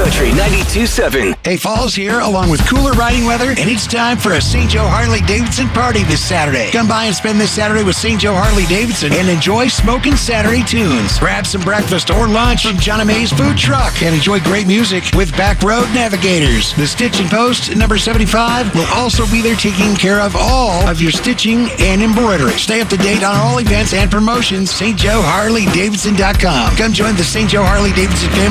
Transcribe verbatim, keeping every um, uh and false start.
Country ninety-two point seven. Hey, fall's here along with cooler riding weather, and it's time for a Saint Joe Harley-Davidson party this Saturday. Come by and spend this Saturday with Saint Joe Harley-Davidson and enjoy smoking Saturday tunes. Grab some breakfast or lunch from Johnny Mae's food truck and enjoy great music with Back Road Navigators. The Stitch and Post number seventy-five will also be there taking care of all of your stitching and embroidery. Stay up to date on all events and promotions. St Joe Harley Davidson dot com. Come join the Saint Joe Harley-Davidson family